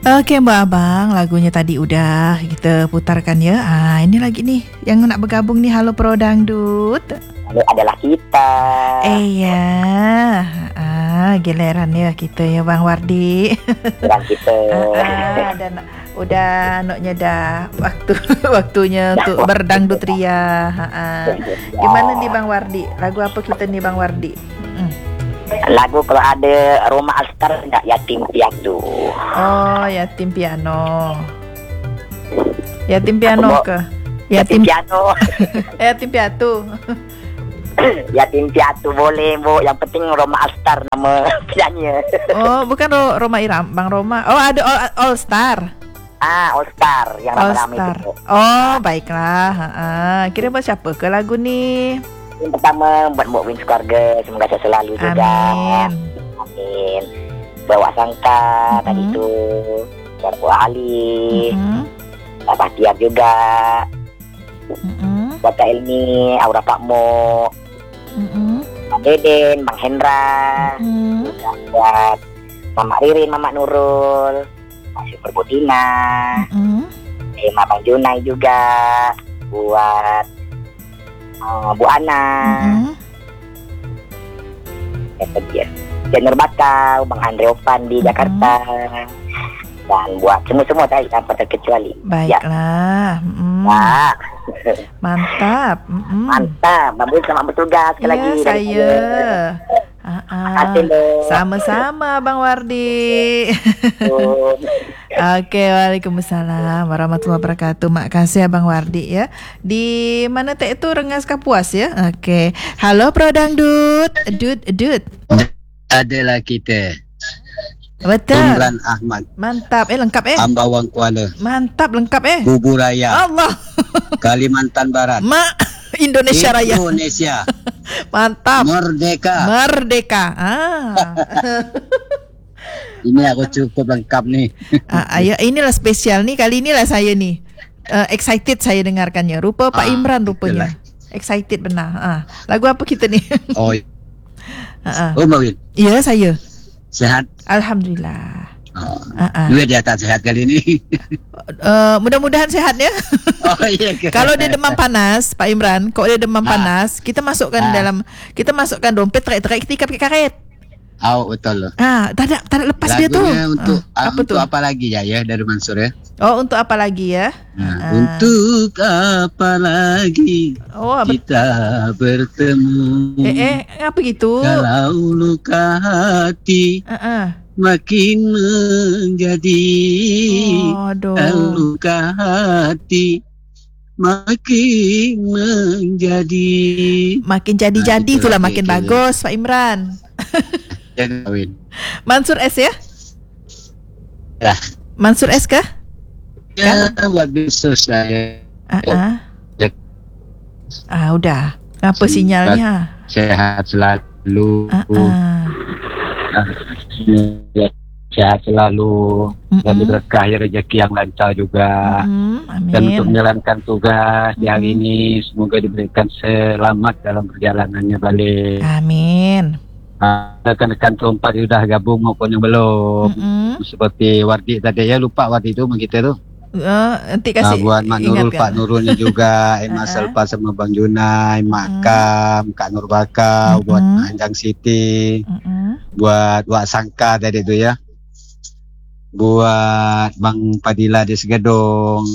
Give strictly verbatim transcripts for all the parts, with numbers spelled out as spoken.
Okey Mbak Abang, lagunya tadi udah kita putarkan ya. Ah, ini lagi nih yang nak bergabung nih. Halo Pro Dangdut. Halo, adalah kita. Eh ya. Ah, giliran ya kita ya Bang Wardi. Giliran kita. ah, dan udah noknya dah waktu waktunya untuk berdangdut ria. Ha, ah. Gimana nih Bang Wardi? Lagu apa kita nih Bang Wardi? Hmm. Lagu kalau ada Roma Alstar enggak, Yatim Piatu. Oh, Yatim Piano. Yatim Piano ke? Yatim, Yatim Piano. Yatim Piatu. Yatim Piatu boleh, Bu. Yang penting Roma Alstar nama penyanyi. Oh, bukan Roma Iram, Bang Roma. Oh, ada All, All Star. Ah, All Star yang ramai-ramai itu. Oh, baiklah. Ha, kira buat siapa ke lagu ni? Yang pertama buat Mbak Win keluarga, semoga sehat selalu juga. Amin. Amin. Bawa Sangka mm-hmm. tadi tu, buat Bu Ali, mm-hmm. Abah Tiap juga, mm-hmm. buat Kak Elmi, Aura Pak Mo, mm-hmm. Bang Deden, Bang Hendra, mm-hmm. juga buat Mama Ririn, Mama Nurul, masih Perbutina, mm-hmm. Emma Bang Junai juga, buat Uh, Bu Ana, mm-hmm. apa dia? Janur Bakau, Bang Andre Opan di mm-hmm. Jakarta, dan buat semua-semua tadi tanpa terkecuali. Baiklah. Ya. Mm-hmm. Nah. Mantap. Mm-hmm. Mantap. Bang Bun selamat bertugas sekali ya, lagi. Saya. Ah, sama-sama Bang Wardi. Okey, Waalaikumsalam warahmatullahi wabarakatuh. Makasih Abang Wardi ya. Di mana tak itu Rengas Kapuas ya. Okey. Halo Pro Dangdut. Dut dut. Adalah kita. Betul. Imran Ahmad. Mantap. Eh lengkap eh. Ambawang Kuala. Mantap lengkap eh. Kubu Raya. Allah. Kalimantan Barat. Mak Indonesia Raya. Indonesia. Mantap. Merdeka. Merdeka. Ah. Ini aku cukup lengkap nih. Ah, ayo, inilah spesial nih. Kali inilah saya nih uh, excited saya dengarkannya. Rupa Pak ah, Imran rupanya. Itulah. Excited benar. Ah, lagu apa kita nih? Oh. uh-uh. Oh, Mawin. Iya, saya. Sehat. Alhamdulillah. Oh. Uh-uh. Dua dia tak sehat kali ini. uh, mudah-mudahan sehat ya. Oh iya. Kalau dia demam panas, Pak Imran, kalau dia demam ah. panas, kita masukkan ah. dalam kita masukkan dompet terik-terik kita pakai karet. Oh betul loh. Ah, tak ada tak ada lepas lagunya dia tu. Untuk ah, apa untuk tu? apa lagi ya ya dari Mansur ya? Oh, untuk apa lagi ya? Nah, ah. Untuk apa lagi oh, apa? Kita bertemu? Eh eh, apa gitu? Kalau luka hati uh-uh. makin menjadi oh, luka hati makin menjadi makin jadi-jadi nah, itulah makin gitu. Bagus Pak Imran. Mansur S ya? Ya. Mansur S kah? Ya, kan? Buat bisnis saya. Uh-uh. Ya. Ah, udah. Apa sinyalnya? Sehat selalu. Uh-uh. Sehat selalu. Mm-hmm. Dan berkah rezeki yang lancar juga. Mm-hmm. Amin. Dan untuk menjalankan tugas mm-hmm. yang ini semoga diberikan selamat dalam perjalanannya balik. Amin. Rekan-rekan keempat sudah gabung maupun yang belum. Mm-hmm. Seperti Wardi tadi ya, lupa Wardi itu kita tu. Uh, nanti kasih nah, buat Mak Nurul, Pak Nurulnya juga, Emma Selpa sama Bang Junai, Mak Kam, Kak Nur Bakau, uh-huh. buat Anjang Siti, uh-huh. buat Wak Sangka tadi tu ya, buat Bang Padilla di Segedong,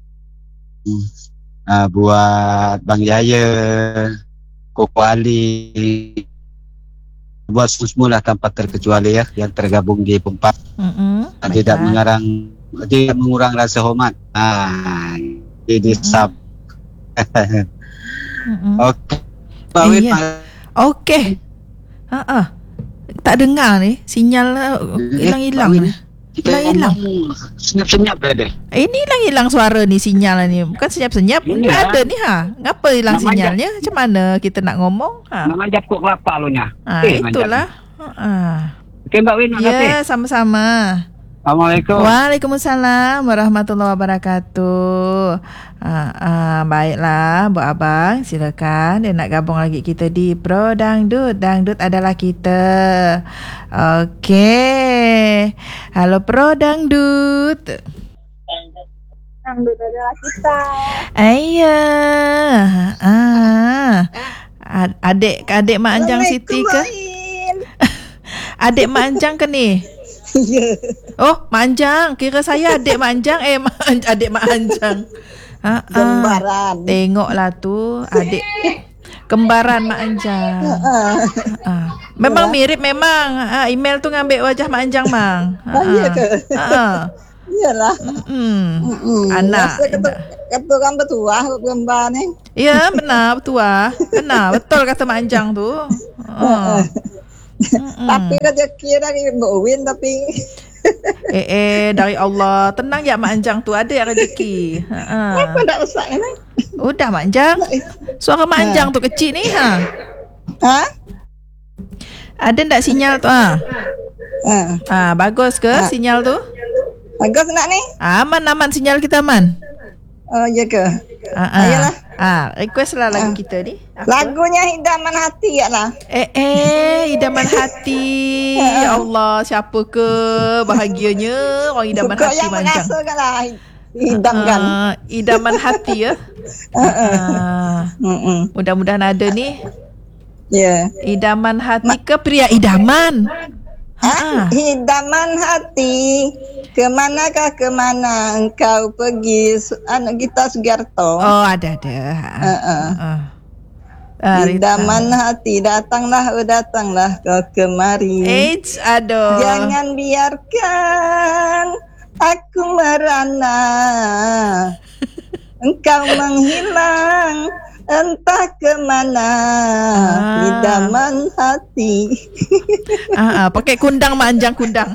uh, buat Bang Jaya, Koko Ali, buat semua tanpa terkecuali ya yang tergabung di Pempat, uh-huh. tidak mengarang. Dia mengurang rasa hormat. Ah, jadi mm-hmm. sab. mm-hmm. Okey. Bawin. Iya. Okey. Ha ah. Tak dengar ni sinyal hilang-hilang. Hilang-hilang. Senyap-senyap ada. Eh, ini hilang-hilang suara ni sinyal ni. Bukan senyap-senyap. Enggak ada ni ha. Ngapa hilang nama sinyalnya? Jap. Macam mana kita nak ngomong? Ha. Nama jap kok kelapa lu nya. Ha, eh, itulah. Ha ah. Okey Mbak Win, makasih. Ya, sama-sama. Assalamualaikum. Waalaikumsalam warahmatullahi wabarakatuh. Ah, ah, baiklah, Bu Abang, silakan. Dia nak gabung lagi kita di Pro Dangdut. Dangdut adalah kita. Okey. Halo Pro Dangdut. Dangdut adalah kita. Ayah. Ah. Adik adik Mak Anjang Siti ke? Adik Mak Anjang ke ni? Ya. Oh, Mak Anjang. Kira saya adik Mak Anjang. Eh, Mak, adik Mak Anjang. Ha, Kembaran. Tengoklah tu adik kembaran Mak Anjang. Ha, memang mirip memang. Ha, email tu ngambil wajah Mak Anjang mang. Ha, Oh, iya ke? Ha. Iyalah. Hmm. Mm-mm. Anak. Rasa kata, kata orang bertuah gambar ni. Ya, benar betul. Benar, betul kata Mak Anjang tu. Ha. Tapi rezeki dari Mbak Win tapi Eh eh dari Allah. Tenang ya Mak Anjang tu ada rezeki. Ha. apa tak usah ni? Udah Mak Anjang. Suara Mak Anjang tu kecil ni ha. Ha? Ada ndak sinyal tu ha? Ha. Ha, bagus ke Ha. sinyal tu? Bagus nak ni? Aman aman sinyal kita aman. Oh, ya ke? Ha ah. Ayolah. Ah, request lah lagu Ah. kita ni. Apa? Lagunya Hidaman Hati ya lah. Eh eh idaman hati. Ya Allah, siapa ke bahagianya orang idaman Suka hati yang Mak Anjang. merasa kan lah hidamkan. Ah, idaman hati ya. Ah. Mm-mm. Mudah-mudahan ada ni. Ya. Idaman hati ke pria idaman? Ha? Hidaman hati, kemanakah kemana engkau pergi? Su- Anak kita Sugiarto. Oh, ada ada. Ha, ha. Ah. Ah, Rita. Hidaman hati, datanglah, oh datanglah kau kemari. Eits, aduh. Jangan biarkan aku merana, engkau menghilang entah kemana. Ah. Hidaman hati. Ah, ah, pakai kundang Mak Anjang kundang.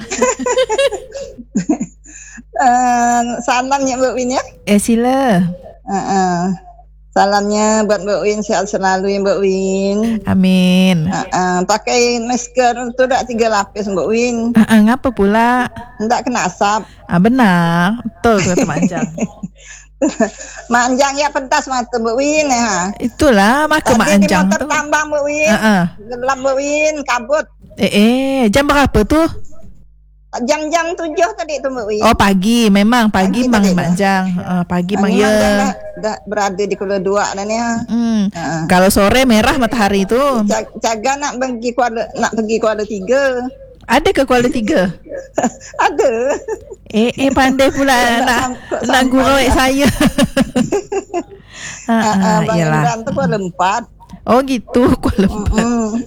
uh, salamnya Mbak Win ya. Eh sila. Uh, uh. Salamnya buat Mbak Win, sehat selalu ya Mbak Win. Amin. Uh, uh. Pakai masker tu dah tiga lapis Mbak Win. Ah, ah, ngapa pula? Tak kena asap. Ah, benar. Betul kata Mak Anjang. Manjang ya pedas mata Mbak Win ya. Itulah maka Mak Tadi di Anjang motor tu. tambang Mbak Win. Ah, ah. Gelap Mbak Win, kabut. Eh eh, jam berapa tu? Jam-jam tujuh tadi tu Mbak Win. Oh, pagi. Memang pagi, Pagi Mang tadi Mak dah. Anjang. Ah, pagi Ah, Mang memang dah, ya. dah, dah berada di Kuala Dua dah ni ya. Hmm. Ah. Kalau sore merah matahari tu. Cag- Jaga nak pergi Kuala nak pergi Kuala Tiga. Ada ke Kuala Tiga? Ada. Eh eh pandai pula nak Kok nak sampai gurau saya. Ah, Ah, ah, ah, Bang iyalah. Imran tu Kuala Empat. Oh gitu Kuala Lumpur. Hmm.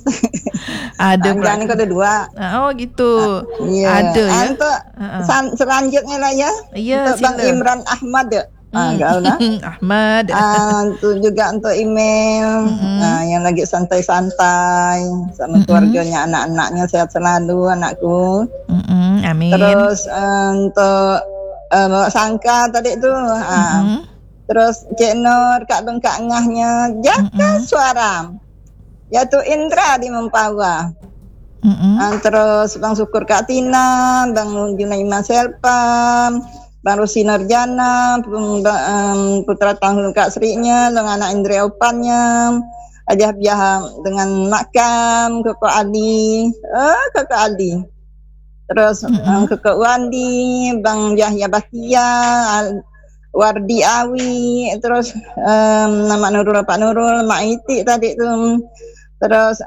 Ada Anjang ni pula. Kuala Dua. Ah, oh gitu. Ya. Ada ya. Untuk Ah, ah. san- selanjutnya lah ya. Ya, Untuk Bang sila. Imran Ahmad ya. Ah, Hmm. kau lah. Ahmad. Ah, tu juga untuk email. Mm-mm. Ah, yang lagi santai-santai sama Mm-mm. keluarganya, anak-anaknya sehat selalu anakku. Mm-mm, amin. Terus ah, untuk uh, bawa sangka tadi tu. Ah, Mm-mm. terus Cik Nur, Kak Dong Kak Ngahnya, jaga Mm-mm. suara. Yaitu Indra di Mempawah. Mm-mm. Ah, terus Bang Syukur Kak Tina, Bang Junaima Selpa, Bang Rosi Nurjana, Bang um, Putra Tanggul Kak Sri-nya, dengan anak Indra Opannya, Ajah Biah dengan Makam, Koko Ali, eh Koko Ali. Terus um, Koko Wandi, Bang Yahya Batia, Al- Wardi Awi, terus um, nama Nurul Pak Nurul, Mak Itik tadi tu. Terus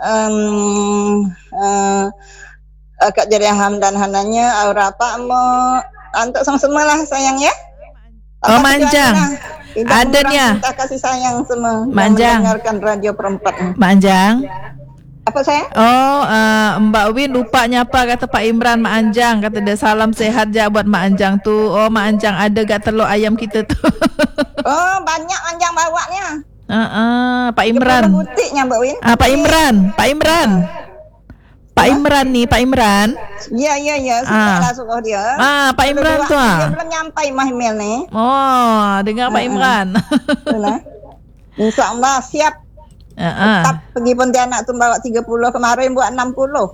um, uh, Kak Jariah Hamdan Hananya, Aura Pak Mo, untuk semua lah sayang ya. Oh, Manjang. Ada ni ya? Kita kasih sayang semua. Manjang. Yang mendengarkan radio perempat. Mak Anjang. Apa sayang? Oh, uh, Mbak Win lupa nyapa kata Pak Imran Mak Anjang. Kata dia salam sehat je buat Mak Anjang tu. Oh, Mak Anjang ada gak telur ayam kita tu. Oh, banyak Manjang bawanya. Uh, uh, Pak Imran. Butiknya Mbak Win. Ah, Pak Imran. Pak Imran. Pak Imran ni, Pak Imran. Ya, ya, ya. Ah. Sudah suruh dia. Ah, Pak Imran tu Dia ah. belum nyampai mah email ni. Oh, dengar Pak Imran. Itulah. InsyaAllah siap. Ah, ah. Tetap pergi Pontianak tu bawa tiga puluh, kemarin buat enam puluh.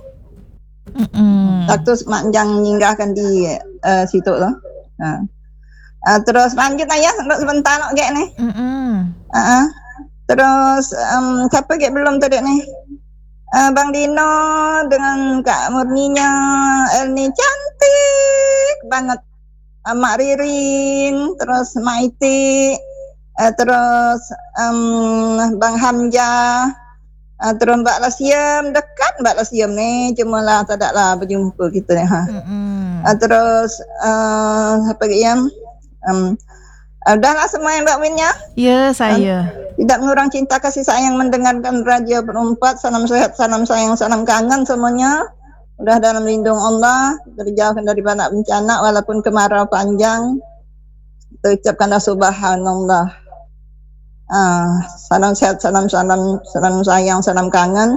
Mm-mm. Waktu Mak Anjang nyinggahkan di uh, situ tu. Ha. Uh, terus lanjut ayah sebentar nak gek ni. Mm-mm. Uh-huh. Terus um, siapa gek belum tadi ni? Uh, Bang Dino dengan Kak Murninya, Elni cantik. banget. Uh, Mak Ririn, terus Mak Iti, uh, terus um, Bang Hamzah, uh, terus Mbak Lasiem, dekat Mbak Lasiem ni, cuma lah tak ada lah berjumpa kita ni. Ha. Mm-hmm. Uh, terus uh, apa lagi yang um, uh, dah lah semua yang Mbak Win ya. Ya, saya. Uh, tidak mengurang cinta kasih sayang mendengarkan Raja Perempat. Salam sehat, salam sayang, salam kangen semuanya. Sudah dalam lindung Allah, terjauhkan dari banyak bencana walaupun kemarau panjang. Kita ucapkanlah subhanallah. Ah, salam sehat, salam salam, salam sayang, salam kangen.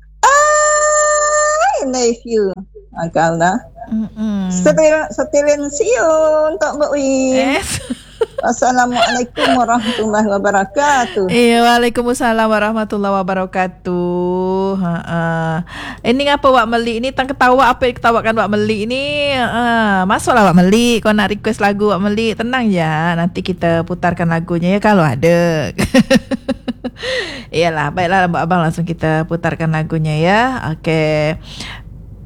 I love you. Akallah. Mm-mm. Setil, setilin see you untuk Mbak Win. Eh. Assalamualaikum warahmatullahi wabarakatuh. Eh, Waalaikumsalam warahmatullahi wabarakatuh. Ha ah. Ini ngapa Wak Melik ni tang ketawa apa yang ketawakan Wak Melik ni? Ha, masuklah Wak Melik. Kau nak request lagu Wak Melik, tenang ya. Nanti kita putarkan lagunya ya kalau ada. Iyalah, baiklah abang langsung kita putarkan lagunya ya. Okey.